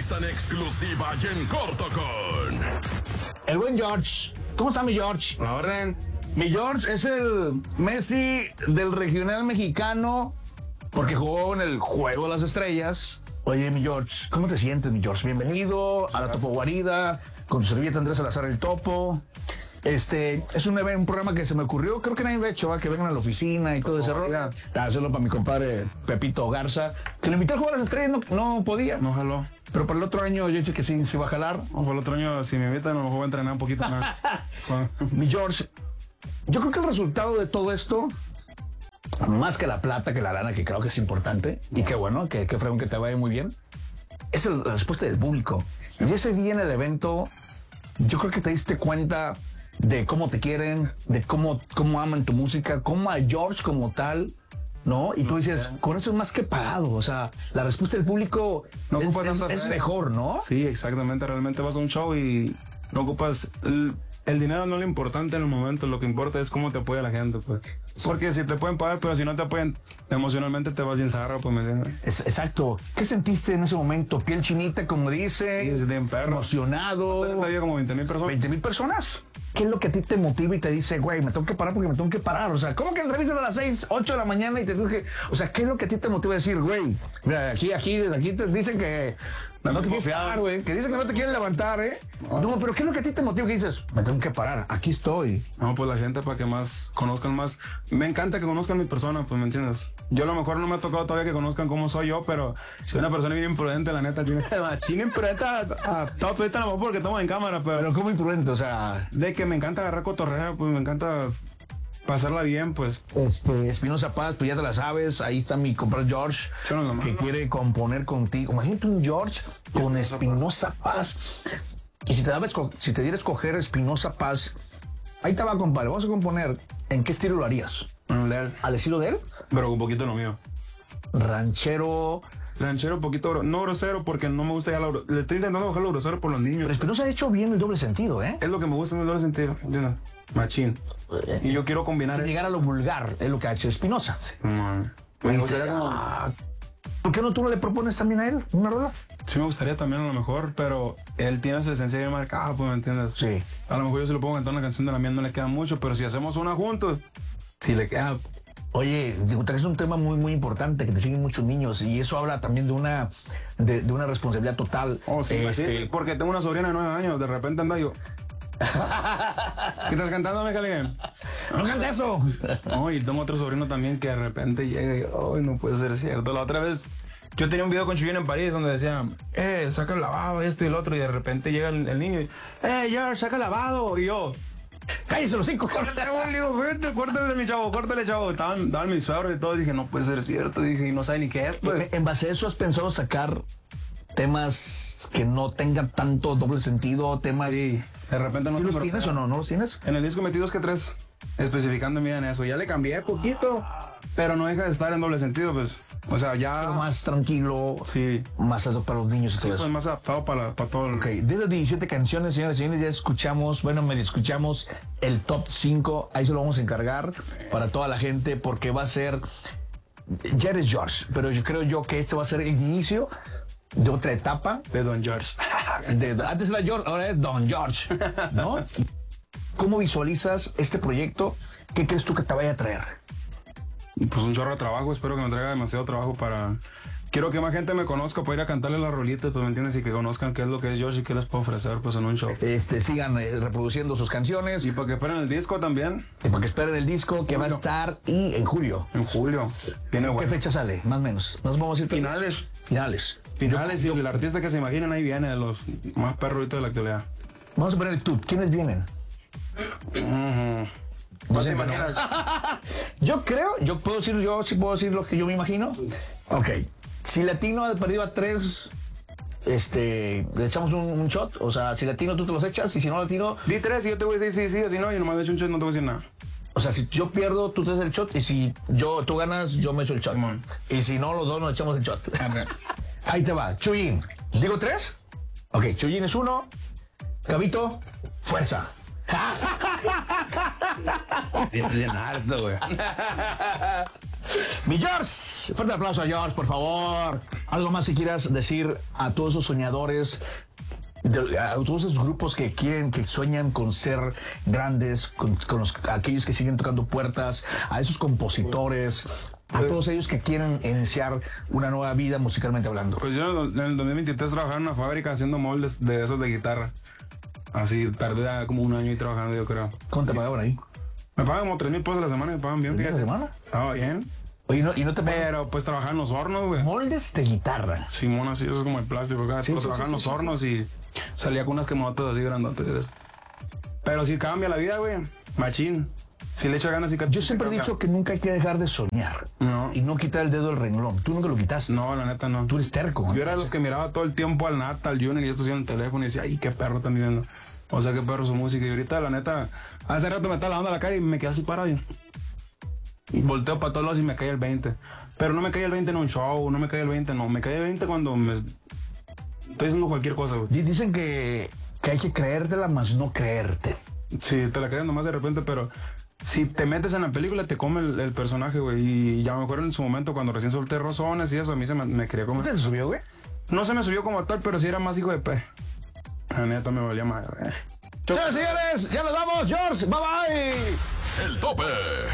entrevista en exclusiva y en corto con el buen George. ¿Cómo está mi George? La orden. Mi George es el Messi del regional mexicano porque jugó en el Juego de las Estrellas. Oye, mi George, ¿cómo te sientes, mi George? Bienvenido a la Topo Guarida con tu servilleta Andrés Salazar el Topo. Es un programa que se me ocurrió, creo que nadie lo ha hecho, ¿va? Que vengan a la oficina y todo ese rollo. Hacerlo para mi compadre Pepito Garza, que lo invité al Juego de las Estrellas, no podía. No jaló. Pero para el otro año yo dije que sí, se iba a jalar. O para el otro año, si me invitan, a lo mejor voy a entrenar un poquito más. Mi George, yo creo que el resultado de todo esto, más que la plata, que la lana, que creo que es importante, y qué bueno, que fregón que te vaya muy bien, es la respuesta del público. Y ese día en el evento, yo creo que te diste cuenta de cómo te quieren, de cómo aman tu música, cómo a George como tal, ¿no? Y tú dices, con eso es más que pagado. O sea, la respuesta del público no es mejor, ¿no? Sí, exactamente. Realmente vas a un show y no ocupas... El dinero no es lo importante en el momento, lo que importa es cómo te apoya la gente, pues. Porque si te pueden pagar, pero si no te apoyan emocionalmente te vas sin zarra, pues, ¿me entiendes? Exacto. ¿Qué sentiste en ese momento? ¿Piel chinita, como dice? Sí, es de perro. Emocionado. Había como 20,000 personas. ¿20,000 personas? ¿Qué es lo que a ti te motiva y te dice, güey, me tengo que parar porque me tengo que parar? O sea, ¿cómo que entrevistas a las 6, 8 de la mañana y te tienes que... O sea, ¿qué es lo que a ti te motiva a decir, güey? Mira, desde aquí te dicen que no te quieres parar, güey. Que dicen que no te quieren levantar, ¿eh? No, pero ¿qué es lo que a ti te motiva? Que dices, me tengo que parar, aquí estoy. No, pues la gente para que más conozcan más. Me encanta que conozcan mi persona, pues, ¿me entiendes? Yo a lo mejor no me ha tocado todavía que conozcan cómo soy yo, pero si una persona bien imprudente, la neta, tiene machín imprudente a top, ahorita no porque estamos en cámara, pero ¿cómo imprudente? O sea... De que me encanta agarrar cotorrea, pues me encanta pasarla bien, pues. Espinosa Paz, tú ya te la sabes, ahí está mi compadre George, que quiere componer contigo. Imagínate un George con Espinosa Paz. Y si te diera a escoger Espinosa Paz, ahí te va, compadre, vamos a componer. ¿En qué estilo lo harías? ¿Al estilo de él? Pero un poquito lo mío. Ranchero, un poquito, no grosero, porque no me gusta ya le estoy intentando bajar lo grosero por los niños. Pero Espinosa ha hecho bien el doble sentido, ¿eh? Es lo que me gusta en el doble sentido, ¿entiendes? Machín. Y yo quiero combinar... Sin llegar a lo vulgar, es lo que ha hecho Espinosa. Sí. Me gustaría ¿Por qué no tú le propones también a él una rola? Sí, me gustaría también a lo mejor, pero él tiene su esencia bien marcada, pues, ¿me entiendes? Sí. A lo mejor yo se lo pongo a cantar una canción de la mía, no le queda mucho, pero si hacemos una juntos, sí le queda... Oye, es un tema muy, muy importante, que te siguen muchos niños, y eso habla también de una responsabilidad total. Oh, sí, sí, porque tengo una sobrina de 9 años, de repente anda yo... ¿Qué estás cantando, Mecaligen? ¡No canta eso! No, y tengo otro sobrino también que de repente llega y... ¡Ay, no puede ser cierto! La otra vez... Yo tenía un video con Chuyín en París donde decía, saca el lavado, esto y el otro, y de repente llega el niño y, George, saca el lavado, y yo, cállese los 5, córtale mi chavo, córtale, chavo. Estaban mis suegros y todo, y dije, no puede ser cierto, dije, y no sabe ni qué es, pues. En base a eso, ¿has pensado sacar temas que no tengan tanto doble sentido, temas de repente no... ¿Sí los tienes o no? ¿No los tienes? En el disco metí 2 que 3, especificando bien eso, ya le cambié poquito, pero no deja de estar en doble sentido, pues. O sea, ya... Pero más tranquilo, sí, más adaptado para los niños y todo eso. Pues más adaptado para todo. Ok, de las 17 canciones, señores y señores, ya escuchamos, medio escuchamos el top 5. Ahí se lo vamos a encargar para toda la gente porque va a ser... Ya eres George, pero yo creo que este va a ser el inicio de otra etapa. De Don George. Antes era George, ahora es Don George, ¿no? ¿Cómo visualizas este proyecto? ¿Qué crees tú que te vaya a traer? Pues un chorro de trabajo, espero que me traiga demasiado trabajo para... Quiero que más gente me conozca para ir a cantarle las rolitas, pues, ¿me entiendes? Y que conozcan qué es lo que es George y qué les puedo ofrecer, pues, en un show. Sigan reproduciendo sus canciones. Y para que esperen el disco también. Y para que esperen el disco que va a estar en julio. En julio. Viene bueno. ¿Qué fecha sale? Más o menos. Nos vamos a ir finales. Finales. Y el artista que se imaginen ahí viene, de los más perruitos de la actualidad. Vamos a poner el tut. ¿Quiénes vienen? No sé, yo sí puedo decir lo que yo me imagino. Ok. Si Latino ha perdido a 3, le echamos un shot. O sea, si Latino tú te los echas, y si no Latino... Di 3 y yo te voy a decir sí, o si no, yo nomás le echo un shot, no te voy a decir nada. O sea, si yo pierdo, tú te haces el shot, y si tú ganas, yo me echo el shot. Y si no, los dos nos echamos el shot. Ahí te va. Chuyín. ¿Digo 3? Ok, Chuyín es 1. Gabito, fuerza. Tienes bien harto, güey. Mi George, fuerte aplauso a George, por favor. Algo más si quieras decir a todos esos soñadores, a todos esos grupos que sueñan con ser grandes, con aquellos que siguen tocando puertas, a esos compositores, a todos ellos que quieren iniciar una nueva vida musicalmente hablando. Pues yo en el 2023 trabajaba en una fábrica haciendo moldes de esos de guitarra. Así, tardé como un año ahí trabajando, yo creo. ¿Cuánto te pagaban ahí? Me pagan como 3,000 pesos a la semana, me pagan bien. ¿A la semana? Estaba bien. Oye, ¿y no te pagan Pero pues trabajaba en los hornos, güey. moldes de guitarra? Simón, así, eso es como el plástico acá. Sí, Pero sí, trabajaba en sí, los sí, hornos y salía con unas quemotas así grandotes. Pero sí cambia la vida, güey. Machín. Si le echa ganas y Yo siempre he dicho que nunca hay que dejar de soñar. No. Y no quitar el dedo del renglón. Tú nunca lo quitaste. No, la neta no. Tú eres terco. Yo era de los que miraba todo el tiempo al Nata, al Junior y esto en el teléfono y decía, ay, qué perro están viviendo. O sea, qué perro su música. Y ahorita, la neta, hace rato me estaba lavando la cara y me quedé así parado. Y volteo para todos lados y me cae el 20. Pero no me cae el 20 en un show, no me cae el 20, no. Me cae el 20 cuando me... Estoy haciendo cualquier cosa, güey. Dicen que hay que creértela, más no creerte. Sí, te la crees nomás de repente, pero si te metes en la película te come el personaje, güey. Y ya a lo mejor en su momento, cuando recién solté Rosones y eso, a mí se me quería comer. ¿Te subió, güey? No se me subió como tal, pero sí era más hijo de pe. La neta me valía más, güey. Señores, ya nos vamos, George. Bye bye. El tope.